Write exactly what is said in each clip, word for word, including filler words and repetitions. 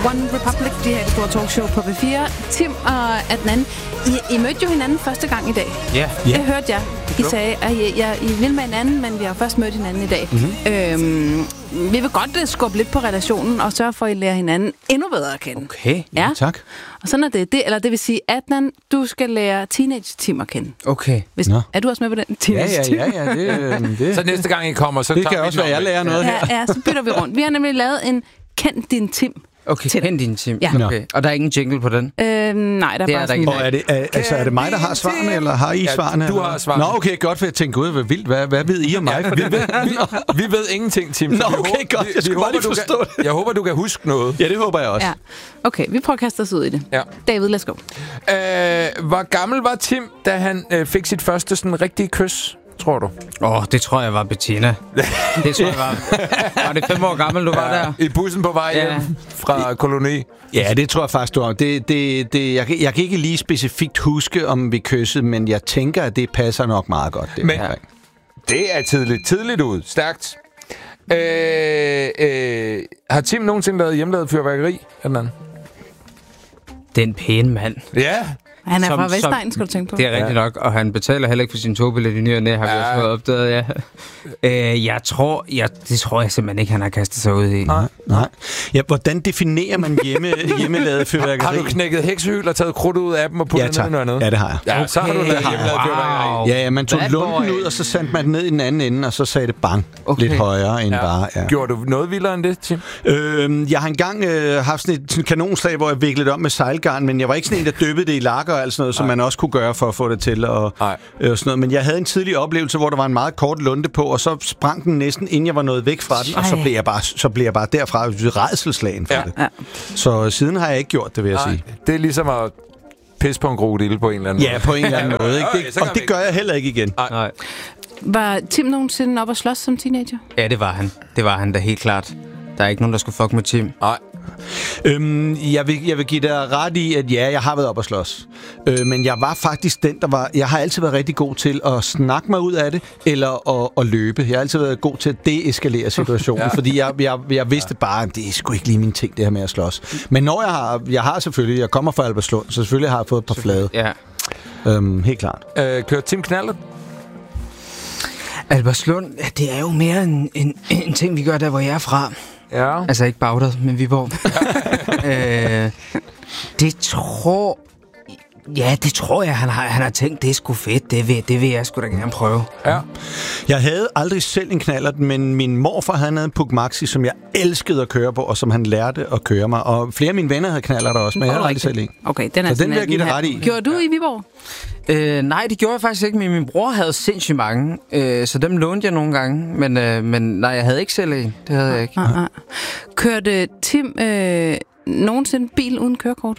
One Republic, det her store talkshow på B fire. Tim og Adnan, I, I mødte jo hinanden første gang i dag. Ja. Yeah. Det hørte jeg. I sagde, at I, ja, I vil med hinanden, men vi har først mødt hinanden i dag. Mm-hmm. Øhm, vi vil godt skubbe lidt på relationen og sørge for, at I lærer hinanden endnu bedre at kende. Okay, ja. Tak. Og sådan er det. det. Eller det vil sige, Adnan, du skal lære teenage-Tim at kende. Okay. Hvis, er du også med på den? Teenage-Tim? Ja, ja, ja. ja det, det. Så næste gang I kommer, så det tager kan vi også være, jeg lærer noget ja, her. Ja, så bytter vi rundt. Vi har nemlig lavet en Kend din Tim. Okay, kend din Tim. Ja. Okay. Og der er ingen jingle på den? Øhm, nej, der er det bare er sådan... der Og er det, er, altså, er det mig, der har svarene, eller har I ja, svarene? du har svarene. Nå, okay, godt, for jeg tænkte, gud, hvad vildt. Hvad, hvad ved I om mig? Ja, vi, ved, vi, vi ved ingenting, Tim. Nå, okay, håber, godt. Jeg skal bare lige forstå kan, det. Jeg håber, du kan huske noget. Ja, det håber jeg også. Ja. Okay, vi prøver at kaste os ud i det. Ja. David, let's go. Øh, hvor gammel var Tim, da han øh, fik sit første sådan rigtige kys, tror du? Åh, oh, det tror jeg var Bettina. Det tror jeg var... Var det fem år gammel, du var der? I bussen på vej Ja. hjem fra koloni. Ja, det tror jeg faktisk, du har. Det, det, det, jeg, kan- jeg kan ikke lige specifikt huske, om vi kyssede, men jeg tænker, at det passer nok meget godt. Det, Men det er tidligt. Tidligt ud. Stærkt. Øh, øh, har Tim nogensinde lavet hjemmelavet fyrværkeri? Eller Den pæne mand. ja. Han er Som- fra Vestegn, som- skal du tænke på. Det er rigtigt Ja. nok, og han betaler heller ikke for sin togbillet i ny og næ, har vi Ja. også fået opdaget, ja. Øh, jeg tror, jeg, det tror jeg simpelthen ikke, han har kastet sig ud i. Nej, nej. Ja, hvordan definerer man hjemme, hjemmelavet fyrværkeri? Har du knækket heksehyl og taget krudt ud af dem og puttet Ja, ned tak. i noget andet? Ja, det har jeg. Ja, okay. Så har du lavet Okay. hjemmelavet fyrværkeri. Wow. Ja, ja, man tog Bad lunden boy. ud, og så sendte man den ned i den anden ende, og så sagde det bang. Okay. Lidt højere end Ja. bare... Ja. Gjorde du noget vildere end det, Tim? Øhm, jeg har engang øh, haft sådan et sådan et kanonslag, hvor jeg viklede om med sejlgarn, men jeg var ikke sådan en, der dyppede det i lakker og alt sådan noget, som man også kunne gøre for at få det til. Og, Nej. øh, sådan noget. Men jeg havde en tidlig oplevelse, hvor der var en meget kort lunde på, og så sprang den næsten, inden jeg var nået væk fra den, og så blev jeg bare, så blev jeg bare derfra rædselsslagen for Ja. det. Ja. Så siden har jeg ikke gjort det, vil jeg Nej. sige. Det er ligesom at pisse på en krokodille på en eller anden Ja, på en eller anden måde. Ikke? Okay, så Det, kan og vi det ikke. gør jeg heller ikke igen. Nej. Var Tim nogensinde op og slås som teenager? Ja, det var han. Det var han da helt klart. Der er ikke nogen, der skulle fuck med Tim. Nej. Øhm, jeg, vil, jeg vil give dig ret i, at ja, jeg har været op og slås. Øh, men jeg var faktisk den, der var... Jeg har altid været rigtig god til at snakke mig ud af det, eller at, at løbe. Jeg har altid været god til at deeskalere situationen, ja. fordi jeg, jeg, jeg vidste bare, at det er sgu ikke lige min ting, det her med at slås. Men når jeg har... Jeg har selvfølgelig... Jeg kommer fra Albertslund, så selvfølgelig har jeg fået et par flade. Ja. Øhm, helt klart. Øh, kører Tim knaldet? Albertslund, ja, det er jo mere en, en, en ting, vi gør der, hvor jeg er fra. Ja. Altså ikke Bagdad, men Viborg. øh, det tror... Ja, det tror jeg, han har, han har tænkt, det er sgu fedt. Det vil, det vil jeg sgu da gerne prøve. Ja. Jeg havde aldrig selv en knallert, men min morfar havde en Puk Maxi, som jeg elskede at køre på, og som han lærte at køre mig. Og flere af mine venner havde knallerter også, men jeg havde aldrig selv en. Okay, den er Så den vil jeg give dig her. ret i. Gjorde du i Viborg? Øh, nej, det gjorde jeg faktisk ikke, men min bror havde sindssygt mange. Øh, så dem lånte jeg nogle gange. Men, øh, men nej, jeg havde ikke selv en. Det havde jeg ikke. Ah, ah. Kørte Tim øh, nogensinde bil uden kørekort?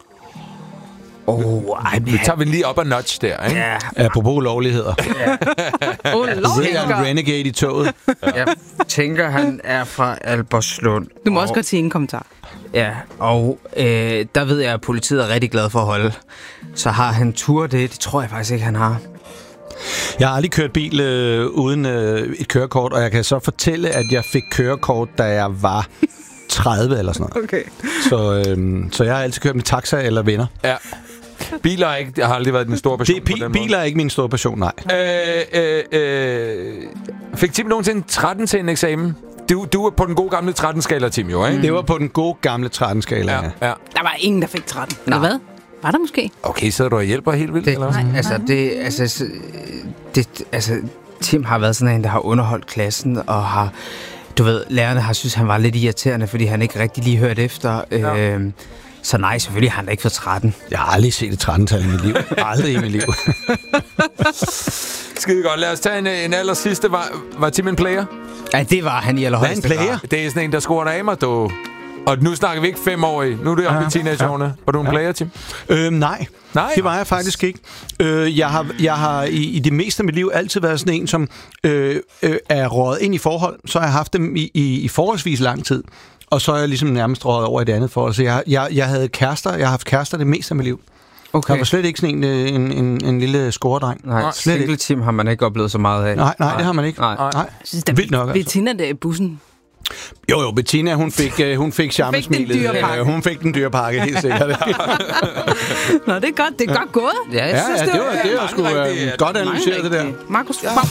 Åh, oh, ej, Vi tager vi lige op og notch der, ikke? ja. Apropos lovligheder. Åh, Det er en renegade i toget. Jeg tænker, han er fra Albertslund. Du må og, også godt sige en kommentar. Ja, og øh, der ved jeg, at politiet er rigtig glad for at holde. Så har han tur det? Det tror jeg faktisk ikke, han har. Jeg har aldrig kørt bil øh, uden øh, et kørekort, og jeg kan så fortælle, at jeg fik kørekort, da jeg var tredive eller sådan noget. Okay. Så, øh, så jeg har altid kørt med taxa eller venner. Ja. Biler er ikke, har aldrig været den store passion Det, på pi- den biler er ikke min store passion, nej. måde. Øh, øh, øh, fik Tim nogensinde tretten til en eksamen? Du, du er på den gode gamle tretten-skala, Tim, jo, ikke? Det var på den gode gamle tretten-skala. Ja, ja. Der var ingen, der fik tretten. Eller hvad? Var der måske? Okay, så du og hjælper helt vildt, Det, eller hvad? Nej. altså, det, altså, s- det, altså, Tim har været sådan en, der har underholdt klassen, og har, du ved, lærerne har synes han var lidt irriterende, fordi han ikke rigtig lige hørte efter. Ja. Øhm, så nej, selvfølgelig har han da ikke fået tretten. Jeg har aldrig set et tretten-tal i mit liv. Aldrig i mit liv. Skide godt. Lad os tage en, en aller sidste. Var, var Tim en player? Ja, det var han i allerhøjeste Hvad er en player? grad. Det er sådan en, der scorer damer, du. Og nu snakker vi ikke femårige. Nu er det oppe i teenageårene. Var du en player, Tim? Øhm, nej, Nej. det var jeg faktisk ikke. Øh, jeg har, jeg har i, i det meste af mit liv altid været sådan en, som øh, øh, er røget ind i forhold. Så har jeg haft dem i, i, i forholdsvis lang tid. Og så er jeg ligesom nærmest røget over i det andet forhold. Så jeg, jeg, jeg havde kærester. Jeg har haft kærester det meste af mit liv. Okay. Jeg var slet ikke sådan en, en, en, en lille scoredreng. Nej, slet single ikke. Tim har man ikke oplevet så meget af. Nej, nej, det har man ikke. Nej. Nej. Jeg synes, der Vildt nok, altså. Bettina der i bussen. Jo, jo, Bettina, hun fik, uh, hun fik charmesmilet. dyre pakke. Uh, hun fik den dyre pakke, helt sikkert. Nå, det er godt. Det er godt gået. Ja, jeg Ja, synes, ja, det var, det var sgu uh, godt analyseret, det der. Markus,